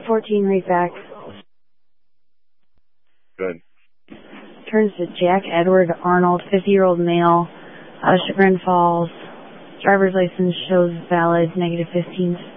14 right back. Good. Turns to Jack Edward Arnold, 50-year-old male, out of Chagrin Falls. Driver's license shows valid, -15